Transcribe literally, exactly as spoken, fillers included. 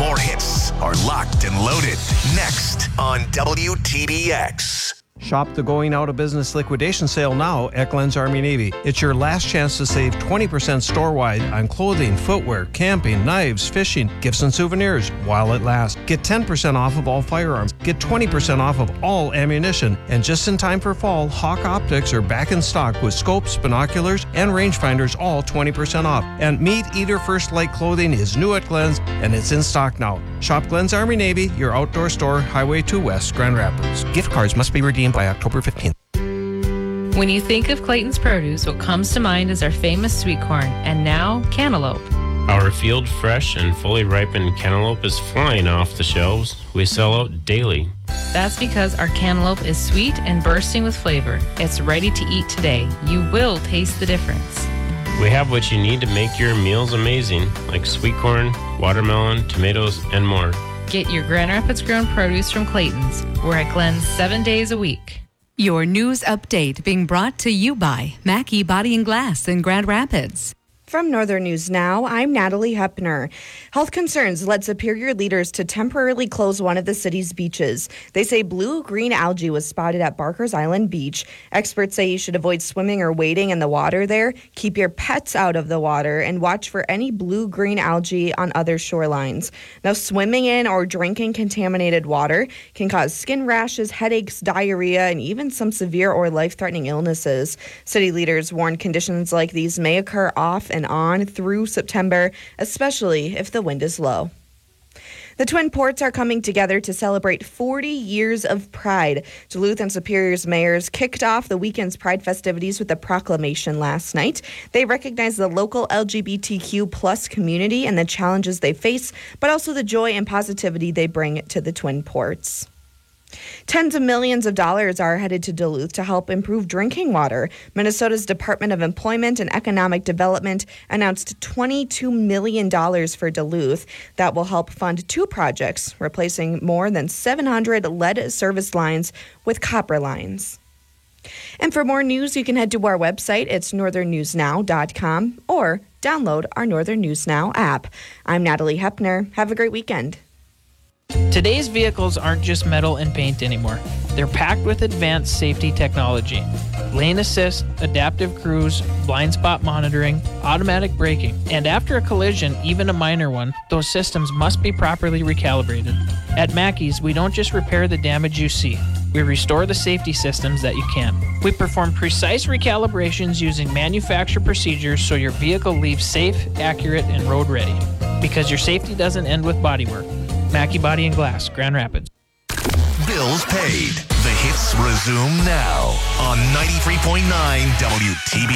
More hits are locked and loaded. Next on W T B X. Shop the going out of business liquidation sale now at Glenn's Army Navy. It's your last chance to save twenty percent store-wide on clothing, footwear, camping, knives, fishing, gifts and souvenirs while it lasts. Get ten percent off of all firearms. Get twenty percent off of all ammunition. And just in time for fall, Hawk Optics are back in stock with scopes, binoculars, and rangefinders, all twenty percent off. And Meat Eater First Light clothing is new at Glenn's, and it's in stock now. Shop Glenn's Army Navy, your outdoor store, Highway two West, Grand Rapids. Gift cards must be redeemed by October fifteenth. When you think of Clayton's Produce, what comes to mind is our famous sweet corn, and now cantaloupe. Our field fresh and fully ripened cantaloupe is flying off the shelves. We sell out daily. That's because our cantaloupe is sweet and bursting with flavor. It's ready to eat today. You will taste the difference. We have what you need to make your meals amazing, like sweet corn, watermelon, tomatoes, and more. Get your Grand Rapids grown produce from Clayton's. We're at Glenn's seven days a week. Your news update being brought to you by Mackey Body and Glass in Grand Rapids. From Northern News Now, I'm Natalie Hepner. Health concerns led Superior leaders to temporarily close one of the city's beaches. They say blue-green algae was spotted at Barker's Island Beach. Experts say you should avoid swimming or wading in the water there, keep your pets out of the water, and watch for any blue-green algae on other shorelines. Now, swimming in or drinking contaminated water can cause skin rashes, headaches, diarrhea, and even some severe or life-threatening illnesses. City leaders warn conditions like these may occur off and on through September, especially if the wind is low. The Twin Ports are coming together to celebrate forty years of Pride. Duluth and Superior's mayors kicked off the weekend's Pride festivities with a proclamation last night. They recognize the local L G B T Q plus community and the challenges they face, but also the joy and positivity they bring to the Twin Ports. Tens of millions of dollars are headed to Duluth to help improve drinking water. Minnesota's Department of Employment and Economic Development announced twenty-two million dollars for Duluth. That will help fund two projects, replacing more than seven hundred lead service lines with copper lines. And for more news, you can head to our website. It's northern news now dot com or download our Northern News Now app. I'm Natalie Hepner. Have a great weekend. Today's vehicles aren't just metal and paint anymore. They're packed with advanced safety technology. Lane assist, adaptive cruise, blind spot monitoring, automatic braking, and after a collision, even a minor one, those systems must be properly recalibrated. At Mackey's, we don't just repair the damage you see. We restore the safety systems that you can't. We perform precise recalibrations using manufacturer procedures so your vehicle leaves safe, accurate, and road ready. Because your safety doesn't end with bodywork. Mackey Body and Glass, Grand Rapids. Bills paid. The hits resume now on ninety-three point nine W T B.